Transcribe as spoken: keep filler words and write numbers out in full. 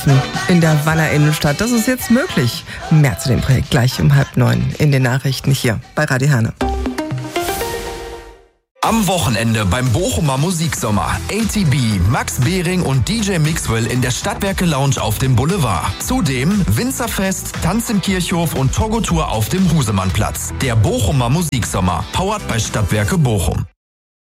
in der Wanner Innenstadt. Das ist jetzt möglich. Mehr zu dem Projekt gleich um halb neun in den Nachrichten hier bei Radio Herne. Am Wochenende beim Bochumer Musiksommer. A T B, Max Behring und D J Mixwell in der Stadtwerke Lounge auf dem Boulevard. Zudem Winzerfest, Tanz im Kirchhof und Togo-Tour auf dem Husemannplatz. Der Bochumer Musiksommer, powered bei Stadtwerke Bochum.